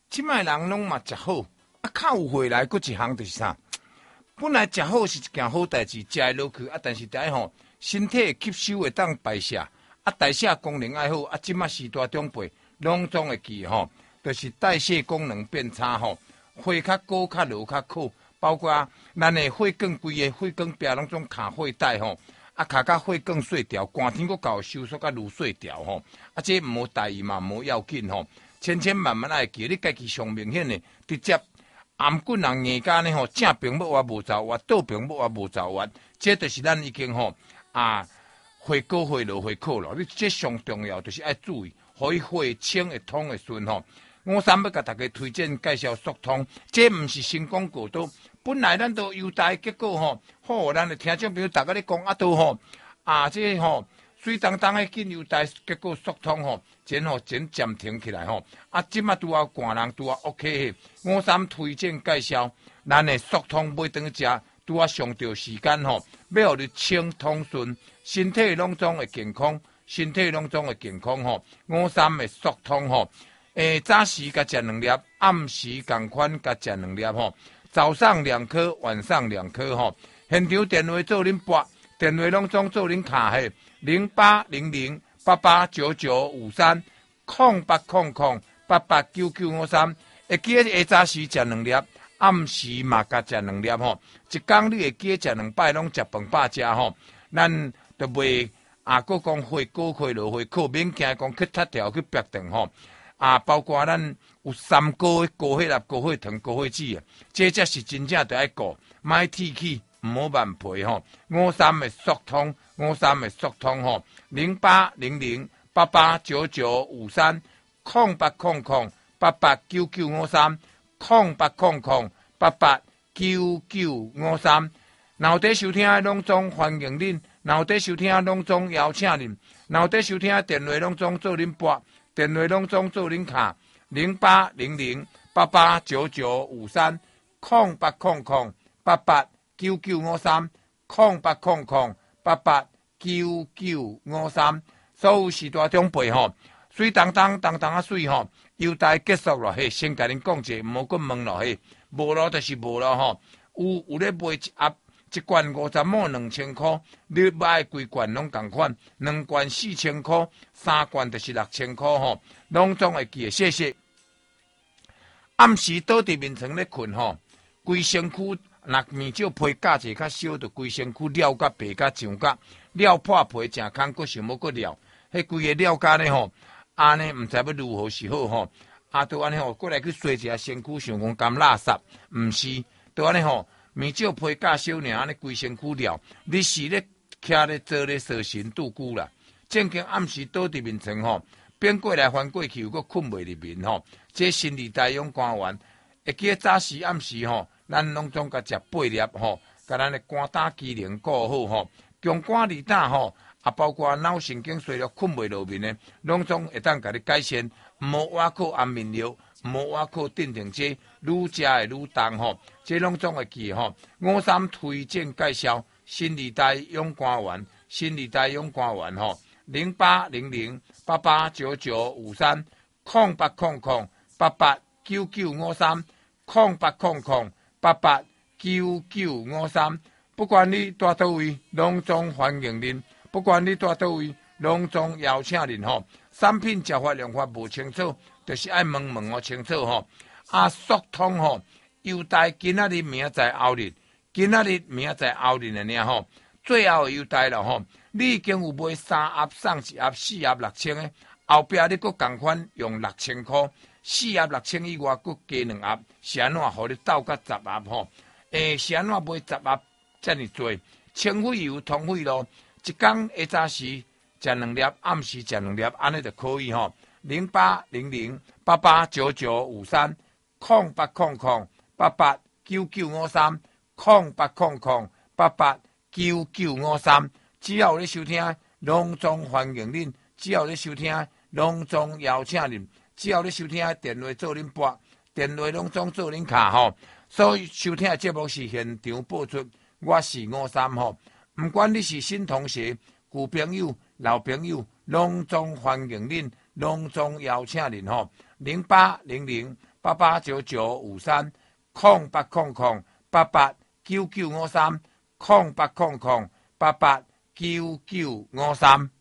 即摆人拢嘛食好，啊，较有回来，佫一项就是啥？本来食好是一件好代志，食会落去啊，但是第一吼，身体吸收会当排泄，啊，代谢功能爱好，啊，即摆时代长辈拢总会记吼，就是代谢功能变差吼，血较高、较落、较苦，包括咱的血管规个血管壁拢总卡血带吼，啊，卡甲血管细条，寒天佫搞收缩甲愈细条吼，啊，这无大意嘛，无要紧吼，千千万万爱记，你家己上明显的直接。颔棍人硬家呢吼，正病要活无走活，倒病要活无走活，这就是咱已经吼血高血落血苦了。你这上重要就是爱注意，互伊血清会通会顺吼。我三要甲大家推荐介绍速通，这毋是新广告都，本来咱都优待，结果吼，好咱的听众朋友大家咧讲都吼这吼。水当当的紧优待，结果速通吼，真暂停起来吼。即马拄好寒人拄好 OK 我三推荐介绍，咱的速通买顿食，拄好上着时间吼，要互你清通顺，身体拢总会健康，身体拢总会健康吼。我三的速通吼，早时甲食2粒，暗时共款甲食2粒吼，早上2颗，晚上2颗吼。现场电话做恁拨，电话拢总做恁卡嘿。0800889953 0800889953，会记得下早时食2粒，暗时嘛甲食2粒吼。一工你会记得食2摆，拢食饭饱食吼。咱就袂佫讲血高血落血苦，免惊讲去踢条去逼断吼。包括咱有3高高血压、高血糖、高血脂这才是真正着爱顾，莫提起，毋好慢皮吼。53的速通。53的速通吼，0800889953 0800889953 0800889953。然后伫收听的拢总欢迎恁，然后伫收听的拢总邀请恁，然后伫收听的电话拢总做恁拨，电话拢总做恁卡0800889953 0800889953 0800889953，所有时代长辈吼，水当当啊水吼，优待结束了嘿，先甲恁讲者，毋好阁问了嘿，无咯就是无咯吼。有咧卖一盒一罐50毛2000块，你买规罐拢共款，2罐4000块，3罐就是6000块吼，拢总会记，谢谢。暗时倒伫眠床咧困吼，规身躯。若面少皮甲者较少，就规身躯了甲白甲上甲了破皮诚空，佫想要佫了，迄规个了甲呢吼，安尼毋知要如何是好吼，都安尼吼，过来去洗一下身躯，想讲甘垃圾，毋是，都安尼吼，面少皮甲少尔，安尼规身躯了，你是咧徛咧做咧烧神度久啦，正经暗时倒伫眠床吼，变过来翻过去又佫困袂入眠吼，这心理大用肝丸，会记得早时暗时吼。咱拢总甲食8粒吼，甲咱的肝胆机能顾好吼，强肝利胆吼，包括脑神经衰弱、困袂落眠的，拢总会当甲你改善。毋好倚靠安眠药，毋好倚靠镇定剂，愈食会愈重吼，这拢总会记吼。53推荐介绍新时代勇肝丸，新时代勇肝丸吼，0800889953 0800889953 0800889953，不管你住倒位，拢总欢迎恁；不管你住倒位，拢总邀请恁吼。产品食法用法无清楚，就是爱问哦清楚吼。速通吼，优待今仔日明仔载后日，今仔日明仔载后日的呢吼，最后的优待了吼。你已经有买3盒送1盒，4盒6000的，后壁你佫共款用6000块。4盒6000以外，佫加2盒，是安怎？互你斗甲10盒吼？是安怎买10盒遮尔多？清费油、通费咯，一工下早时食2粒，暗时食2粒，安尼就可以吼。0800889953 0800889953 0800889953，只要有咧收听，拢总欢迎恁；只要有咧收听，拢总邀请恁。只要你收听电话做恁拨，电话拢总做恁卡吼。所以收听的节目是现场播出，我是53吼。不管你是新同学、旧朋友、老朋友，拢总欢迎恁，拢总邀请恁吼。080088 889953 0800 889953 0800 889953。